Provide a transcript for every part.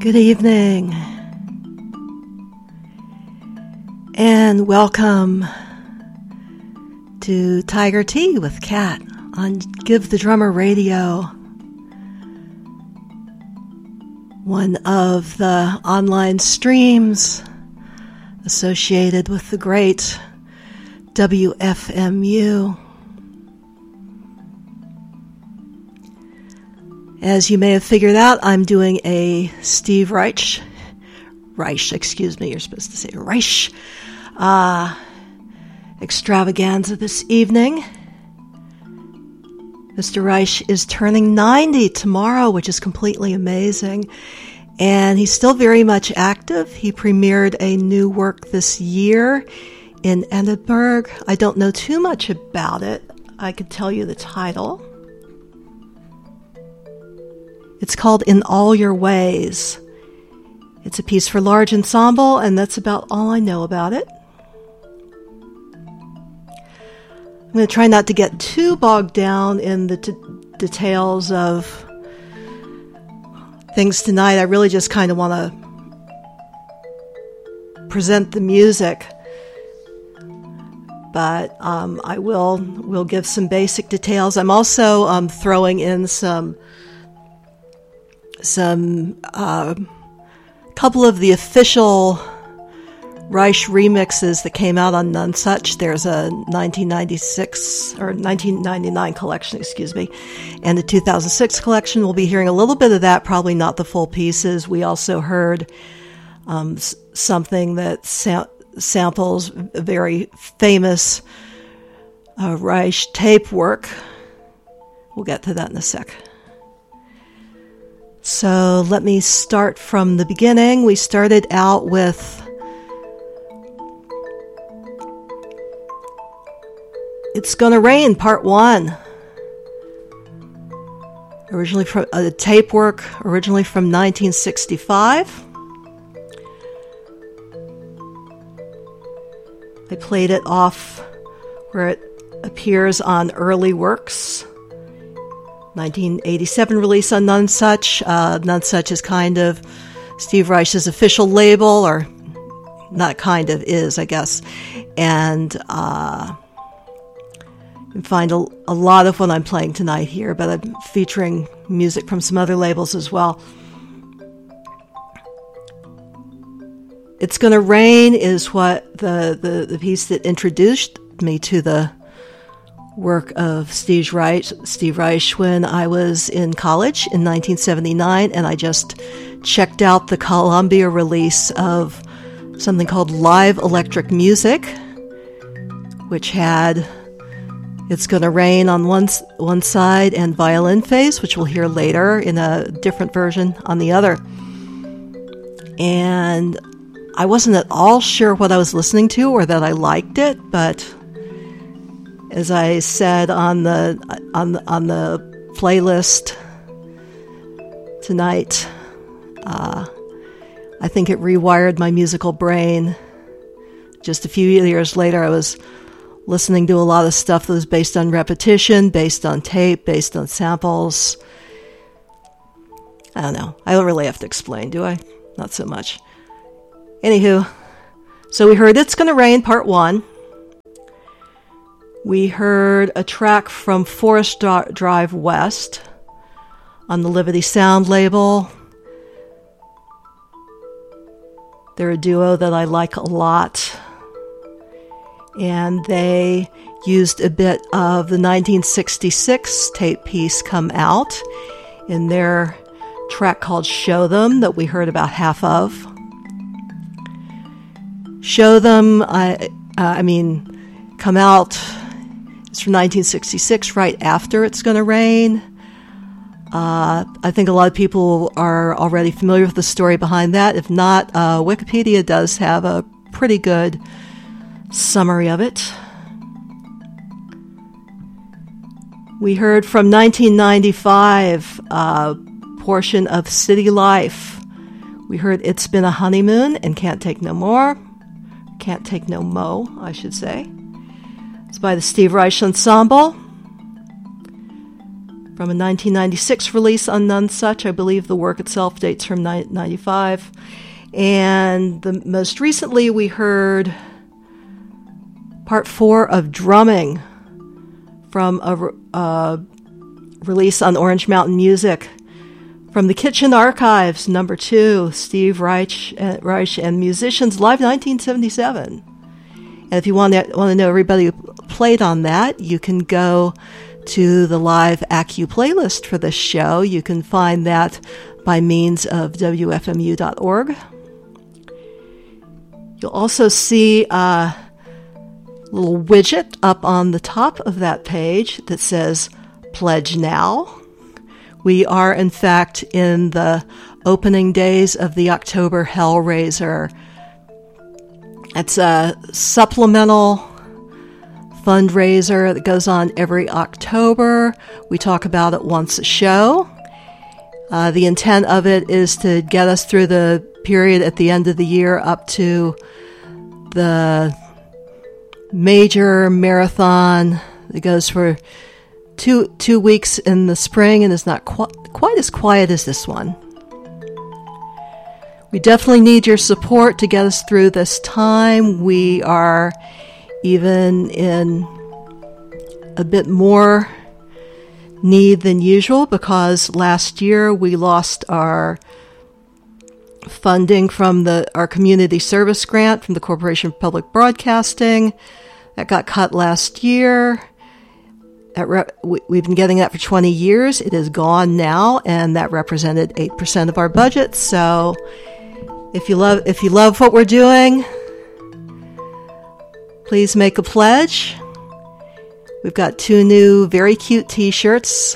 Good evening, and welcome to Tiger Tea with Kat on Give the Drummer Radio, one of the online streams associated with the great WFMU. As you may have figured out, I'm doing a Steve Reich, you're supposed to say Reich, extravaganza this evening. Mr. Reich is turning 90 tomorrow, which is completely amazing, and he's still very much active. He premiered a new work this year in Edinburgh. I don't know too much about it. I could tell you the title. It's called In All Your Ways. It's a piece for large ensemble, and that's about all I know about it. I'm going to try not to get too bogged down in the details of things tonight. I really just kind of want to present the music, but I will give some basic details. I'm also throwing in some couple of the official Reich remixes that came out on Nonesuch. There's a 1999 collection, and the 2006 collection. We'll be hearing a little bit of that, probably not the full pieces. We also heard something that samples a very famous Reich tape work. We'll get to that in a sec. So let me start from the beginning. We started out with It's Gonna Rain, Part 1. Originally from a tape work, originally from 1965. I played it off where it appears on Early Works. 1987 release on Nonesuch. Nonesuch is kind of Steve Reich's official label, or not kind of, is, I guess. And you can find a lot of what I'm playing tonight here, but I'm featuring music from some other labels as well. It's Gonna Rain is what the piece that introduced me to the work of Steve Reich when I was in college in 1979, and I just checked out the Columbia release of something called Live Electric Music, which had It's Gonna Rain on one side and Violin Phase, which we'll hear later in a different version on the other. And I wasn't at all sure what I was listening to or that I liked it, but as I said on the playlist tonight, I think it rewired my musical brain. Just a few years later, I was listening to a lot of stuff that was based on repetition, based on tape, based on samples. I don't know. I don't really have to explain, do I? Not so much. Anywho, so we heard It's Gonna Rain, Part 1. We heard a track from Forest Drive West on the Liberty Sound label. They're a duo that I like a lot. And they used a bit of the 1966 tape piece Come Out in their track called Show Them that we heard about half of. Show Them, Come Out, it's from 1966, right after It's Gonna Rain. I think a lot of people are already familiar with the story behind that. If not, Wikipedia does have a pretty good summary of it. We heard from 1995 a portion of City Life. We heard It's Been a Honeymoon and Can't Take No More. Can't Take No Mo, I should say. It's by the Steve Reich Ensemble. from a 1996 release on None Such. I believe the work itself dates from 1995. And most recently we heard part 4 of Drumming from a release on Orange Mountain Music. From the Kitchen Archives, number 2, Steve Reich and Musicians, live 1977. And if you want to know everybody who played on that, you can go to the live ACU playlist for this show. You can find that by means of WFMU.org. You'll also see a little widget up on the top of that page that says Pledge Now. We are, in fact, in the opening days of the October Hellraiser. It's a supplemental fundraiser that goes on every October. We talk about it once a show. The intent of it is to get us through the period at the end of the year up to the major marathon that goes for two weeks in the spring and is not quite as quiet as this one. We definitely need your support to get us through this time. We are even in a bit more need than usual because last year we lost our funding from our community service grant from the Corporation for Public Broadcasting. That got cut last year. We've been getting that for 20 years. It is gone now, and that represented 8% of our budget. So if you love what we're doing, please make a pledge. We've got 2 new very cute t-shirts.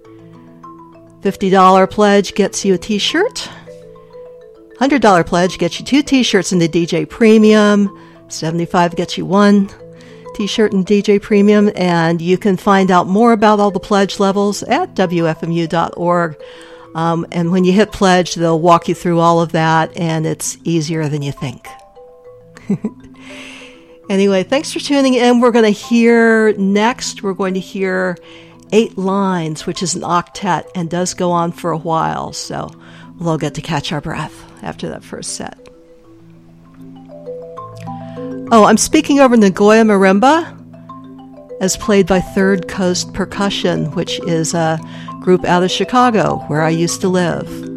$50 pledge gets you a t-shirt. $100 pledge gets you 2 t-shirts in the DJ Premium. $75 gets you 1 t-shirt in DJ Premium, and you can find out more about all the pledge levels at WFMU.org. And when you hit pledge, they'll walk you through all of that, and it's easier than you think. Anyway, thanks for tuning in. We're going to hear 8 Lines, which is an octet and does go on for a while, so we'll all get to catch our breath after that first set. Oh, I'm speaking over Nagoya Marimba, as played by Third Coast Percussion, which is a group out of Chicago, where I used to live.